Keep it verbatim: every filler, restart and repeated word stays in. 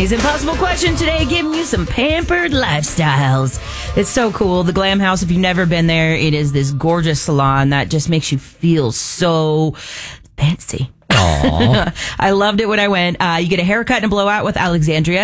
Today's impossible question today, giving you some pampered lifestyles. It's so cool. The Glam House, if you've never been there, it is this gorgeous salon that just makes you feel so fancy. Aww. I loved it when I went. Uh, you get a haircut and a blowout with Alexandria.